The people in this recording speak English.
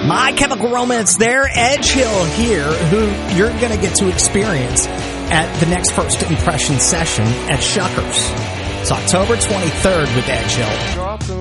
My Chemical Romance there, Edge Hill here, who you're going to get to experience at the next First Impression session at Shuckers. It's October 23rd with Edge Hill.